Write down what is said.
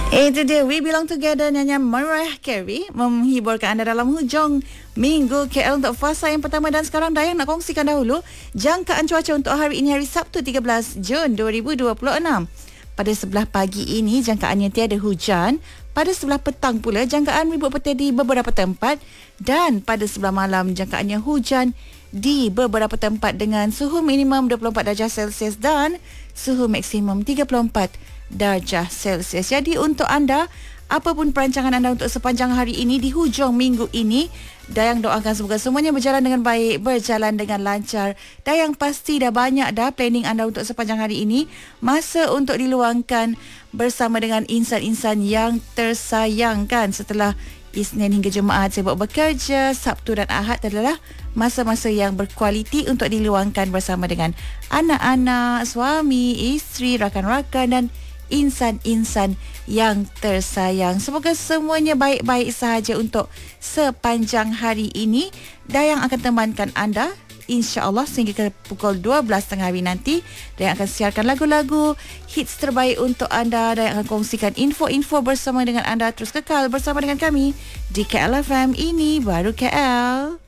Itu dia We Belong Together, nyanyian Mariah Carey menghiburkan anda dalam hujung minggu KL untuk fasa yang pertama. Dan sekarang Dayang nak kongsikan dahulu jangkaan cuaca untuk hari ini, hari Sabtu 13 Jun 2026. Pada sebelah pagi ini jangkaannya tiada hujan. Pada sebelah petang pula jangkaan ribut petir di beberapa tempat. Dan pada sebelah malam jangkaannya hujan di beberapa tempat dengan suhu minimum 24 darjah Celsius dan suhu maksimum 34 darjah Celsius. Jadi untuk anda, apapun perancangan anda untuk sepanjang hari ini di hujung minggu ini, Dayang doakan semoga semuanya berjalan dengan baik, berjalan dengan lancar. Dayang pasti dah banyak dah planning anda untuk sepanjang hari ini. Masa untuk diluangkan bersama dengan insan-insan yang tersayangkan. Setelah Isnin hingga Jumaat sibuk bekerja, Sabtu dan Ahad adalah masa-masa yang berkualiti untuk diluangkan bersama dengan anak-anak, suami, isteri, rakan-rakan dan insan-insan yang tersayang. Semoga semuanya baik-baik sahaja untuk sepanjang hari ini. Dayang akan temankan anda insya-Allah sehingga ke pukul 12.30 hari nanti. Dayang akan siarkan lagu-lagu hits terbaik untuk anda. Dayang akan kongsikan info-info bersama dengan anda. Terus kekal bersama dengan kami di KL FM, ini baru KL.